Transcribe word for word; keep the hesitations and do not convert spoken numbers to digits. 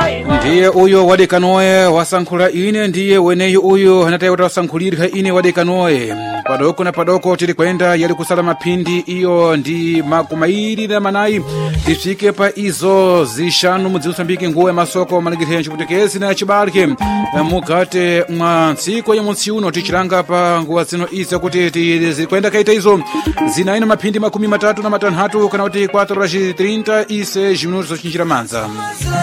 ndiye uyo wadekanoye wasankhula ine ndiye weneyo uyo anataye kuti wasankhulirika ine wadekanoye padoko na padoko tiri kwenda yali kusala maphindi iyo ndi makumairi na manayi tisvike pa izo zishanu mudziusambike nguwe masoko malikithe nchiputekezi na chibalike mukate mwa ntsiko ya munsi uno tichilanga pa nguwa zino izo kuti tizikwenda kaita izo zinaina maphindi makumi matatu na matanhatu kana kuti quatro horas e trinta e seis minutos ochinjira manza